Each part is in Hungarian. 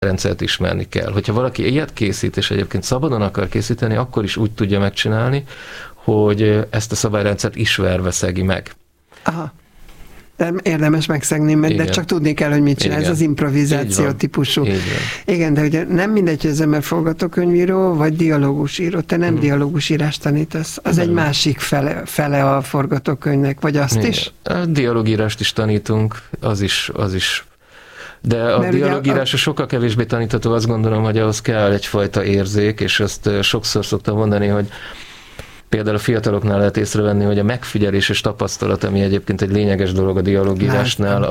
rendszert ismerni kell. Hogyha valaki ilyet készít, és egyébként szabadon akar készíteni, akkor is úgy tudja megcsinálni, hogy ezt a szabályrendszert ismerve szegi meg. Aha. Érdemes megszegni, mert de csak tudni kell, hogy mit csinál. Ez az improvizáció típusú. Igen, de ugye nem mindegy, hogy az ember forgatókönyvíró, vagy dialógusíró. Te nem dialógusírást tanítasz. Az egy másik fele a forgatókönyvnek, vagy azt is? A dialógírást is tanítunk, az is. De a dialógírásra sokkal kevésbé tanítható, azt gondolom, hogy ahhoz kell egyfajta érzék, és ezt sokszor szoktam mondani, hogy például a fiataloknál lehet észrevenni, hogy a megfigyelés és tapasztalat, ami egyébként egy lényeges dolog a dialógírásnál,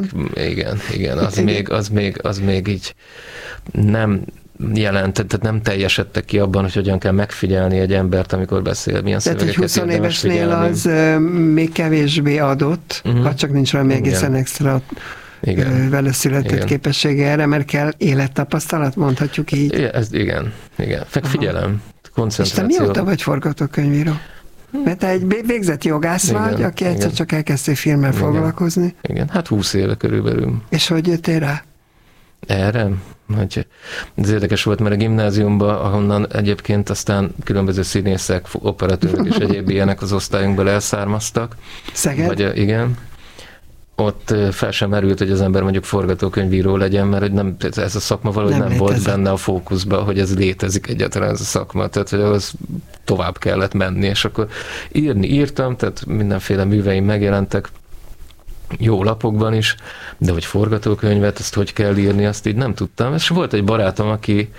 az még így nem jelent, tehát nem teljesedtek ki abban, hogy hogyan kell megfigyelni egy embert, amikor beszél, milyen szövegeket érdemes figyelni. Tehát, hogy 20 évesnél az még kevésbé adott, ha csak nincs valami egészen extra vele született képessége erre, mert kell élettapasztalat, mondhatjuk így. Igen. Figyelem, koncentráció. És te mióta vagy forgatókönyvíró? Mert te egy végzett jogász vagy, aki egyszer csak elkezdtél filmmel foglalkozni. Igen, hát 20 éve körülbelül. És hogy jöttél rá? Erre? Ez érdekes volt, mert a gimnáziumban, ahonnan egyébként aztán különböző színészek, operatőrök és egyéb ilyenek az osztályunkból elszármaztak. Szeged? Igen. Ott fel sem merült, hogy az ember mondjuk forgatókönyvíró legyen, mert hogy nem, ez a szakma valahogy nem volt benne a fókuszban, hogy ez létezik egyáltalán ez a szakma, tehát hogy ahhoz tovább kellett menni, és akkor írtam, tehát mindenféle műveim megjelentek, jó lapokban is, de hogy forgatókönyvet, ezt hogy kell írni, azt így nem tudtam. És volt egy barátom, aki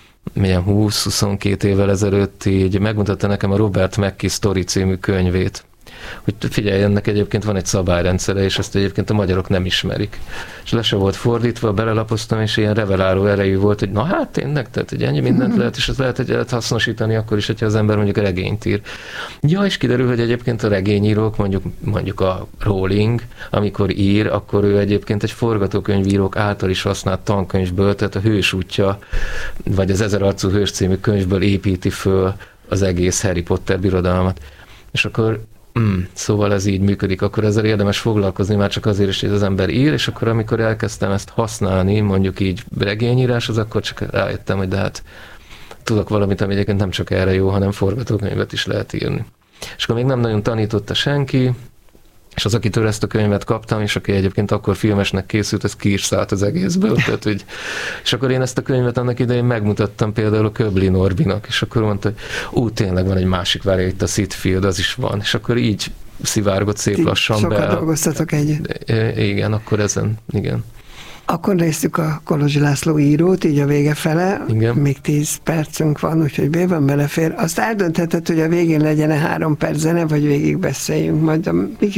20-22 évvel ezelőtt így megmutatta nekem a Robert McKee Story című könyvét. Hogy figyelj, ennek egyébként van egy szabályrendszere, és ezt egyébként a magyarok nem ismerik. És le se volt fordítva, belelapoztam, és ilyen reveláló erejű volt, hogy na hát tényleg, tehát hogy ennyi mindent lehet, és ezt lehet hasznosítani akkor is, hogyha az ember mondjuk a regényt ír. Ja, és kiderül, hogy egyébként a regényírók, mondjuk a Rowling, amikor ír, akkor ő egyébként egy forgatókönyvírók által is használt tankönyvből, tehát a Hős útja, vagy az 1000 arcú hős című könyvből építi föl az egész Harry Potter birodalmat. És akkor szóval ez így működik, akkor ezzel érdemes foglalkozni, már csak azért is, hogy az ember ír, és akkor amikor elkezdtem ezt használni, mondjuk így regényíráshoz, akkor csak rájöttem, hogy de hát tudok valamit, ami egyébként nem csak erre jó, hanem forgatókönyvet is lehet írni. És akkor még nem nagyon tanította senki, és az, akitől ezt a könyvet kaptam, és aki egyébként akkor filmesnek készült, ez ki is szállt az egészből. Tehát, hogy, és akkor én ezt a könyvet annak idején megmutattam például a Köbli Norbinak, és akkor mondta, hogy tényleg van egy másik, várja, itt a Sitfield, az is van. És akkor így szivárgott szép lassan be. Sokat dolgoztatok együtt. Igen, akkor ezen, igen. Akkor néztük a Kolozsi László írót, így a vége fele. Igen. Még 10 percünk van, úgyhogy bőven belefér. Azt eldöntheted, hogy a végén legyen 3 perc zene, vagy végig beszéljünk. Majd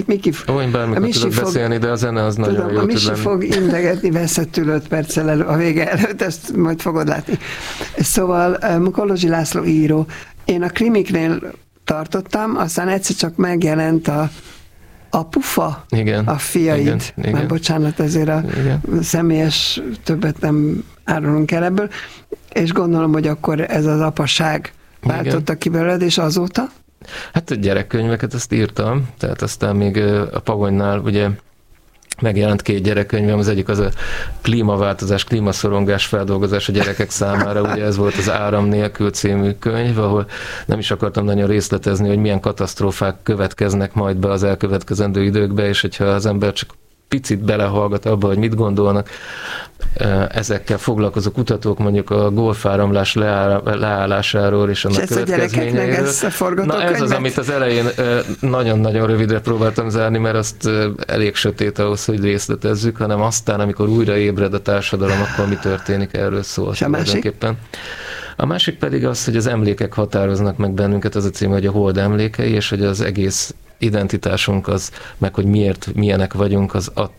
Én bármikor tudok beszélni, de a zene az nagyon jó tud lenni. A Misi fog integetni veszettül 5 perccel a vége előtt, ezt majd fogod látni. Szóval Kolozsi László író. Én a krimiknél tartottam, aztán egyszer csak megjelent a Pufa, igen, a fiaid. Igen. Már bocsánat, ezért a személyes többet nem árulunk el ebből, és gondolom, hogy akkor ez az apaság váltotta ki belőled, és azóta? Hát a gyerekkönyveket ezt írtam, tehát aztán még a Pagonynál ugye megjelent 2 gyerekkönyvem, az egyik az a klímaváltozás, klímaszorongás feldolgozás a gyerekek számára, ugye ez volt az Áram nélkül című könyv, ahol nem is akartam nagyon részletezni, hogy milyen katasztrófák következnek majd be az elkövetkezendő időkbe, és hogyha az ember csak picit belehallgat abba, hogy mit gondolnak ezekkel foglalkozó kutatók, mondjuk a golfáramlás leállásáról és annak következményeiről. Na ez az, amit az elején nagyon-nagyon rövidre próbáltam zárni, mert azt elég sötét ahhoz, hogy részletezzük, hanem aztán, amikor újra ébred a társadalom, akkor mi történik, erről szól. A másik pedig az, hogy az emlékek határoznak meg bennünket, az a cím, hogy a hold emlékei, és hogy az egész identitásunk az, meg hogy miért milyenek vagyunk,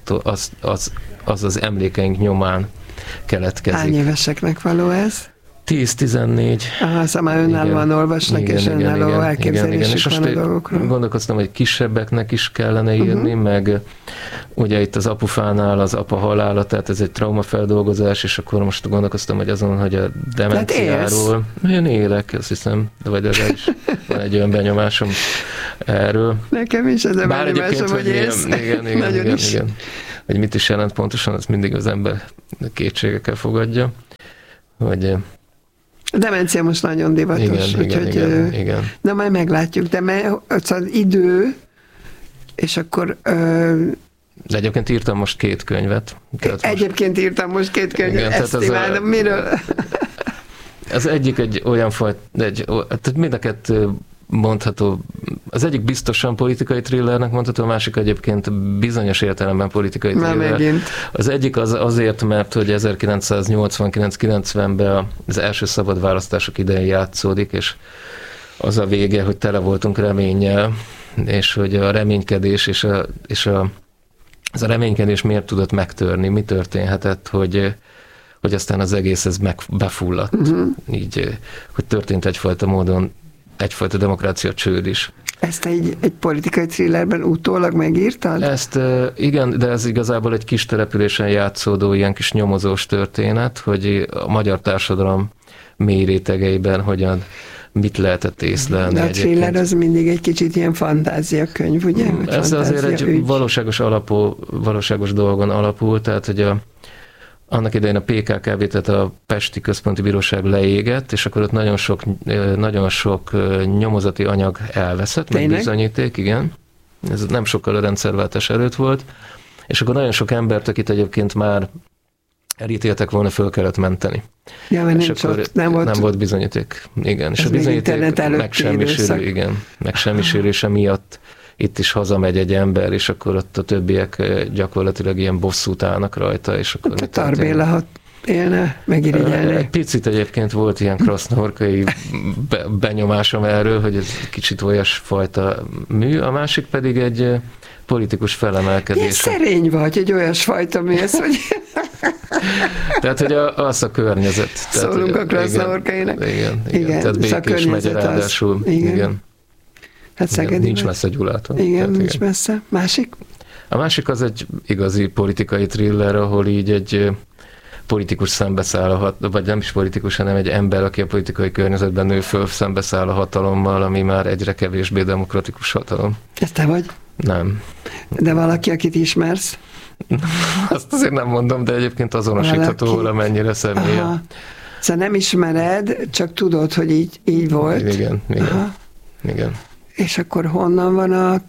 az emlékeink nyomán keletkezik. Hány éveseknek való ez? 10-14. Szóval már önállóan olvasnak, és önálló elképzelésük van a dolgokról. Gondolkoztam, hogy kisebbeknek is kellene írni, meg ugye itt az apufánál az apa halála, tehát ez egy traumafeldolgozás, és akkor most gondolkoztam, hogy azon, hogy a demenciáról. Én élek, azt hiszem, de vagy legalábbis van egy olyan benyomásom erről. Nekem is ez a benyomásom, hogy élsz. Igen. Hogy mit is jelent pontosan, az mindig az ember kétségekkel fogadja. hogy a demencia most nagyon divatos. Igen. Na, majd meglátjuk, de az idő, és akkor... De egyébként írtam most 2 könyvet. Írtam most 2 könyvet, igen, ezt imádom. Miről? Az egyik egy olyan fajta, tehát mind a 2 mondható, az egyik biztosan politikai thrillernek mondható, a másik egyébként bizonyos értelemben politikai thriller. Az egyik azért, mert hogy 1989-90-ben az első szabad választások idején játszódik, és az a vége, hogy tele voltunk reménnyel, és hogy a reménykedés és ez a reménykedés miért tudott megtörni, mi történhetett, hogy aztán az egész ez befulladt. Így, hogy történt egyfajta módon egyfajta demokrácia csőd is. Ezt egy politikai thrillerben utólag megírtad? Ezt igen, de ez igazából egy kis településen játszódó ilyen kis nyomozós történet, hogy a magyar társadalom mély rétegeiben mit lehetett észlelni. De a thriller az mindig egy kicsit ilyen fantáziakönyv, ugye? Ez azért egy valóságos dolgon alapul, tehát hogy annak idején a PKKV, tehát a Pesti Központi Bíróság leégett, és akkor ott nagyon sok nyomozati anyag elveszett, meg bizonyíték, igen. Ez nem sokkal a rendszerváltás előtt volt, és akkor nagyon sok embert, akit egyébként már elítéltek volna, föl kellett menteni. Ja, mert és akkor nem volt bizonyíték. Igen, és a bizonyíték megsemmisülése miatt itt is hazamegy egy ember, és akkor ott a többiek gyakorlatilag ilyen bosszút állnak rajta, és akkor... A Tarbéla, ha élne, megirigyelni. Egy picit egyébként volt ilyen krasznahorkai benyomásom erről, hogy ez kicsit olyasfajta mű, a másik pedig egy politikus felemelkedés. Ilyen szerény vagy, egy olyasfajta mű, ez, hogy... Tehát, hogy az a környezet. Szólunk a krasznahorkainak. Igen. Tehát Békés megye ráadásul. Igen. Hát Szegedi nincs messze Gyulától. Igen, nincs messze. Másik? A másik az egy igazi politikai thriller, ahol így egy politikus szembeszáll, vagy nem is politikus, hanem egy ember, aki a politikai környezetben nő föl, szembeszáll a hatalommal, ami már egyre kevésbé demokratikus hatalom. Ez te vagy? Nem. De valaki, akit ismersz? Azt azért nem mondom, de egyébként azonosítható valamennyire személyen. Szóval nem ismered, csak tudod, hogy így volt. Igen. És akkor honnan van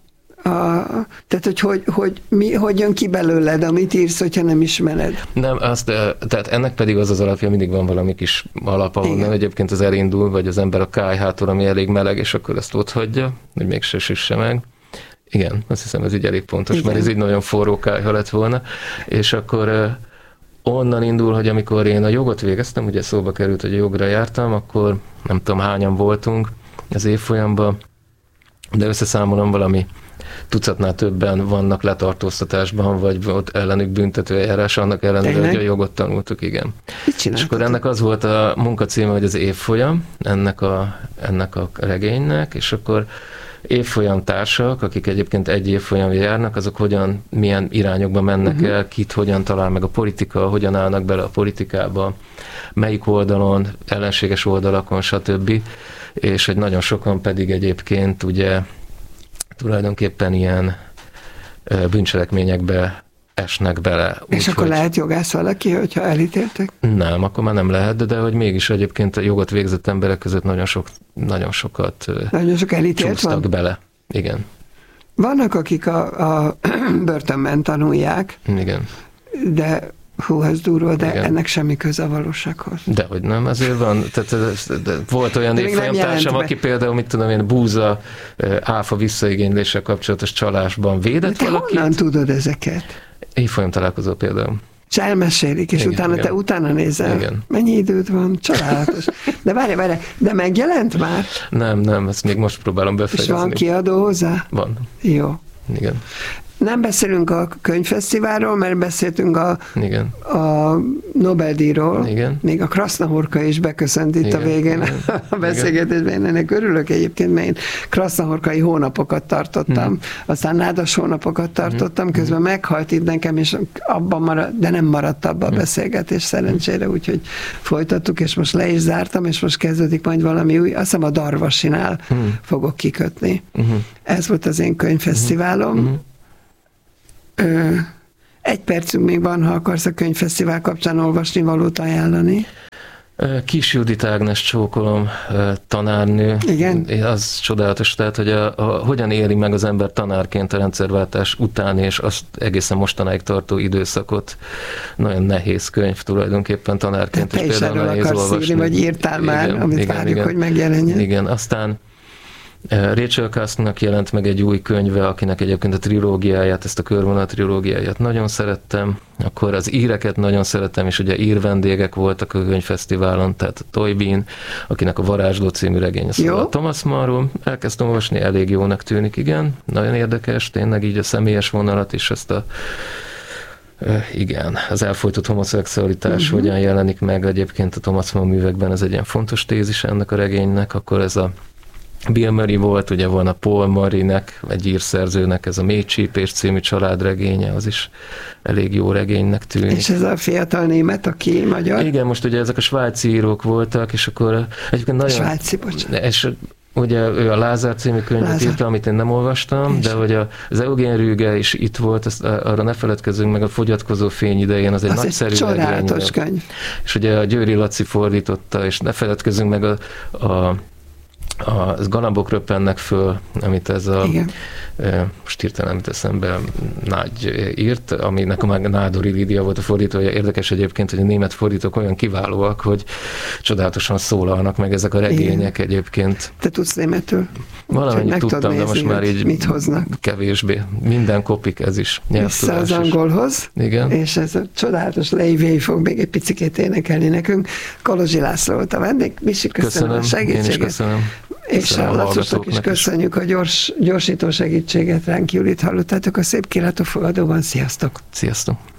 tehát, hogy jön ki belőled, amit írsz, hogyha nem ismered? Nem, tehát ennek pedig az alapja, mindig van valami kis alap, ahonnan egyébként az elindul, vagy az ember a kályhától, ami elég meleg, és akkor ezt ott hagyja, hogy mégse süsse meg. Igen, azt hiszem, ez így elég pontos, igen. Mert ez így nagyon forró kályha lett volna. És akkor onnan indul, hogy amikor én a jogot végeztem, ugye szóba került, hogy a jogra jártam, akkor nem tudom hányan voltunk az évfolyamban, de összeszámolom valami tucatnál többen vannak letartóztatásban, vagy ott ellenük büntetőeljárás, annak ellenére, hogy a jogot tanultuk, igen. És akkor ennek az volt a munkacíme, hogy az évfolyam ennek a regénynek, és akkor évfolyam társak, akik egyébként egy évfolyamra járnak, azok milyen irányokba mennek el, kit hogyan talál meg a politika, hogyan állnak bele a politikába, melyik oldalon, ellenséges oldalakon, stb. És hogy nagyon sokan pedig egyébként ugye tulajdonképpen ilyen bűncselekményekbe esnek bele. És akkor lehet jogász valaki, hogyha elítéltek? Nem, akkor már nem lehet, de hogy mégis egyébként a jogot végzett emberek között nagyon sokat csúsztak bele. Igen. Vannak, akik a börtönben tanulják, igen. De ez durva, de igen. Ennek semmi köze a valósághoz. Dehogy nem, azért van. Tehát volt olyan évfolyamtársam, aki például, mit tudom én, búza, áfa visszaigényléssel kapcsolatos csalásban védett de valakit. Honnan tudod ezeket? Évfolyam találkozó például. És elmesélik, és igen, utána igen. Te utána nézel. Igen. Mennyi időd van? Csodálatos. De várj, de megjelent már? Nem, ezt még most próbálom befejezni. És van kiadó hozzá? Van. Jó. Igen. Nem beszélünk a könyvfesztiválról, mert beszéltünk a Nobel-díjról. Igen. Még a Krasznahorka is beköszönt itt a végén a beszélgetésben. Ennek örülök egyébként, mert én krasznahorkai hónapokat tartottam, aztán nádas hónapokat tartottam, közben meghalt itt nekem, és abban maradt, de nem maradt abba a beszélgetés szerencsére, úgyhogy folytattuk, és most le is zártam, és most kezdődik majd valami új, azt hiszem a Darvasinál fogok kikötni. Ez volt az én könyvfesztiválom. Egy percünk még van, ha akarsz a könyvfesztivál kapcsán olvasni valót ajánlani. Kis Judit Ágnes csókolom, tanárnő. Igen. Az csodálatos, tehát, hogy hogyan éli meg az ember tanárként a rendszerváltás után, és azt egészen mostanáig tartó időszakot. Nagyon nehéz könyv tulajdonképpen tanárként. Te is erről akarsz írni, vagy írtál már, igen, amit várjuk, hogy megjelenjen. Igen, aztán Rachel Cusknak jelent meg egy új könyve, akinek egyébként a trilógiáját, ezt a Körvonal trilógiáját nagyon szerettem. Akkor az íreket nagyon szerettem, és ugye ír vendégek voltak a könyvfesztiválon, tehát a Toybin, akinek a Varázsló című regénye szól a Thomas Mann-ról. Elkezdtem olvasni, elég jónak tűnik, igen. Nagyon érdekes, tényleg így a személyes vonalat is, ezt a igen, az elfojtott homoszexualitás hogyan jelenik meg egyébként a Thomas Mann művekben, ez egy ilyen fontos tézis ennek a regénynek. Akkor ez a Bill Murray volt, ugye van a Paul Murraynek, egy írszerzőnek ez a Mély csípés című családregénye, az is elég jó regénynek tűnik. És ez a fiatal német, aki magyar? Igen, most ugye ezek a svájci írók voltak, és akkor egyébként nagyon... Svájci, bocsánat. És ugye ő a Lázár című könyvet írta, amit én nem olvastam, de hogy az Eugen Rüge is itt volt, azt, arra ne feledkezzünk meg, a Fogyatkozó fény idején, az egy nagyszerű regény. Könyv. És ugye a Győri Laci fordította, és ne feledkezzünk meg a galambok röppennek föl, amit ez a most hirtelen nem eszembe Nagy írt, aminek a Nádori Lídia volt a fordítója. Érdekes egyébként, hogy a német fordítók olyan kiválóak, hogy csodálatosan szólalnak meg ezek a regények egyébként. Te tudsz németül? Valamennyit tudtam, de most már így mit hoznak? Kevésbé. Minden kopik, ez is Vissza az angolhoz, igen. És ez a csodálatos Leivei fog még egy picikét énekelni nekünk. Kolozsi László volt a vendég. Misi, köszönöm a segítséget. Én is köszönöm. És a Lacosnak is köszönjük a gyorsító segítséget, ránk Julit hallottátok a Szép Kilátófogadóban. Sziasztok! Sziasztok!